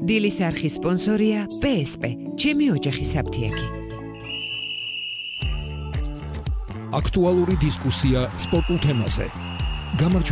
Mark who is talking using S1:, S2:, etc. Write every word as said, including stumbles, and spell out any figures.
S1: დილის არხის სპონსორია პე ეს პე, ჩემი ოჯახის აფთიაქი.
S2: აქტუალური დისკუსია სპორტულ თემაზე.